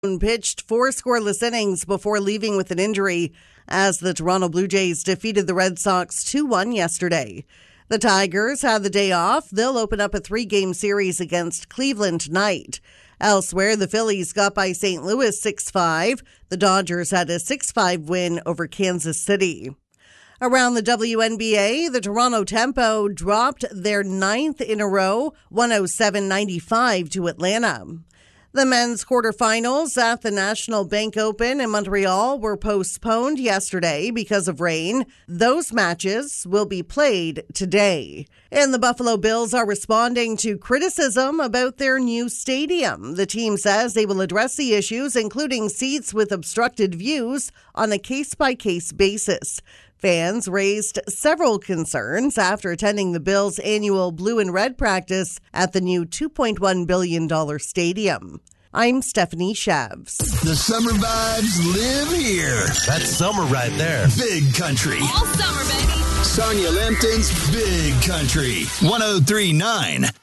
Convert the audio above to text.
pitched 4 scoreless innings before leaving with an injury as the Toronto Blue Jays defeated the Red Sox 2-1 yesterday. The Tigers had the day off. They'll open up a 3-game series against Cleveland tonight. Elsewhere, the Phillies got by St. Louis 6-5. The Dodgers had a 6-5 win over Kansas City. Around the WNBA, the Toronto Tempo dropped their 9th in a row, 107-95 to Atlanta. The men's quarterfinals at the National Bank Open in Montreal were postponed yesterday because of rain. Those matches will be played today. And the Buffalo Bills are responding to criticism about their new stadium. The team says they will address the issues, including seats with obstructed views, on a case-by-case basis. Fans raised several concerns after attending the Bills' annual blue and red practice at the new $2.1 billion stadium. I'm Stephanie Shavs. The summer vibes live here. That's summer right there. Big Country. All summer, baby. Sonia Lampton's Big Country. 103.9